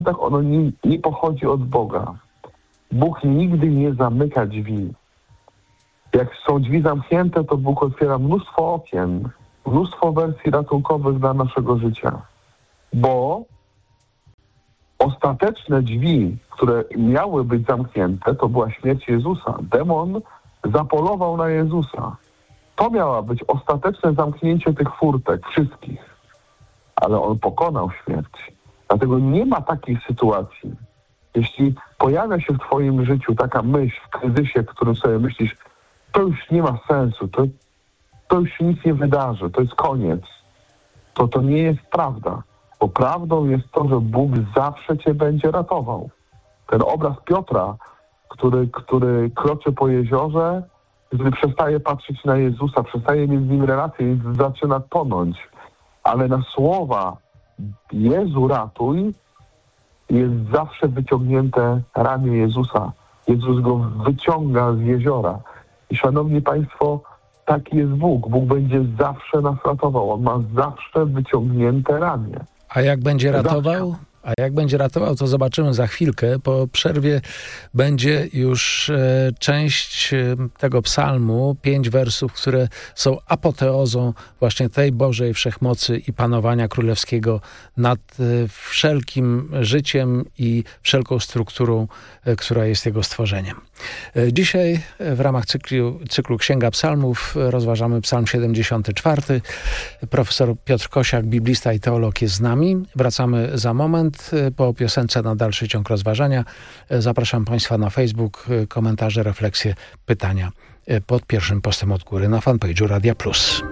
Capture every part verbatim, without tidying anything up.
tak ono nie, nie pochodzi od Boga. Bóg nigdy nie zamyka drzwi. Jak są drzwi zamknięte, to Bóg otwiera mnóstwo okien, mnóstwo wersji ratunkowych dla naszego życia. Bo ostateczne drzwi, które miały być zamknięte, to była śmierć Jezusa. Demon zapolował na Jezusa. To miało być ostateczne zamknięcie tych furtek, wszystkich. Ale on pokonał śmierć. Dlatego nie ma takiej sytuacji. Jeśli pojawia się w twoim życiu taka myśl w kryzysie, w którym sobie myślisz, to już nie ma sensu, to, to już się nic nie wydarzy, to jest koniec, to to nie jest prawda. Bo prawdą jest to, że Bóg zawsze cię będzie ratował. Ten obraz Piotra, który, który kroczy po jeziorze, gdy przestaje patrzeć na Jezusa, przestaje mieć z nim relację i zaczyna tonąć. Ale na słowa Jezu ratuj jest zawsze wyciągnięte ramię Jezusa. Jezus go wyciąga z jeziora. I szanowni Państwo, taki jest Bóg. Bóg będzie zawsze nas ratował. On ma zawsze wyciągnięte ramię. A jak będzie ratował? A jak będzie ratował, to zobaczymy za chwilkę. Po przerwie będzie już e, część e, tego psalmu, pięć wersów, które są apoteozą właśnie tej Bożej wszechmocy i panowania królewskiego nad e, wszelkim życiem i wszelką strukturą, e, która jest jego stworzeniem. E, dzisiaj w ramach cyklu, cyklu Księga Psalmów rozważamy psalm siedemdziesiąty czwarty. Profesor Piotr Kosiak, biblista i teolog, jest z nami. Wracamy za moment. Po piosence na dalszy ciąg rozważania. Zapraszam Państwa na Facebook, komentarze, refleksje, pytania pod pierwszym postem od góry na fanpage'u Radia Plus.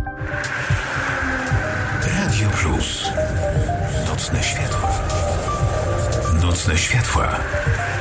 Radio Plus. Nocne światła. Nocne światła.